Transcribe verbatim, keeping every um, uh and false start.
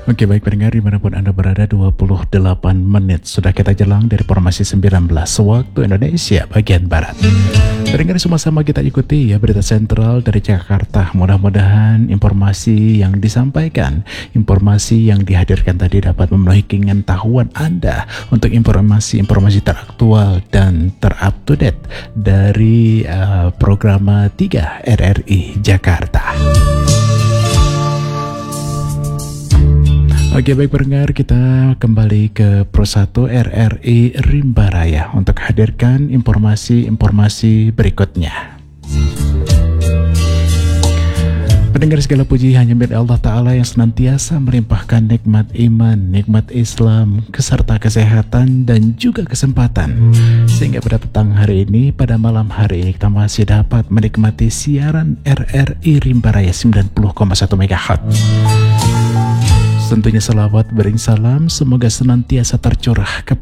Oke, baik pendengar dimanapun Anda berada, dua puluh delapan menit sudah kita jelang dari formasi sembilan belas waktu Indonesia bagian Barat. Pendengar, sama-sama kita ikuti ya berita sentral dari Jakarta. Mudah-mudahan informasi yang disampaikan, informasi yang dihadirkan tadi dapat memenuhi keinginan tahuan Anda untuk informasi-informasi teraktual dan terupdate dari uh, program tiga R R I Jakarta. Oke, baik pendengar, kita kembali ke Pro satu R R I Rimba Raya untuk hadirkan informasi-informasi berikutnya. Pendengar, segala puji hanya milik Allah Ta'ala yang senantiasa melimpahkan nikmat iman, nikmat Islam, serta kesehatan dan juga kesempatan, sehingga pada petang hari ini, pada malam hari ini kita masih dapat menikmati siaran R R I Rimba Raya sembilan puluh koma satu megahertz. Tentunya selawat bering salam semoga senantiasa tercurah kepada